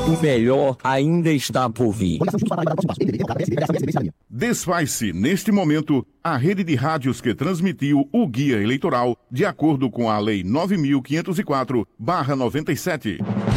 O melhor ainda está por vir. Desfaz-se, neste momento, a rede de rádios que transmitiu o guia eleitoral de acordo com a Lei 9.504/97.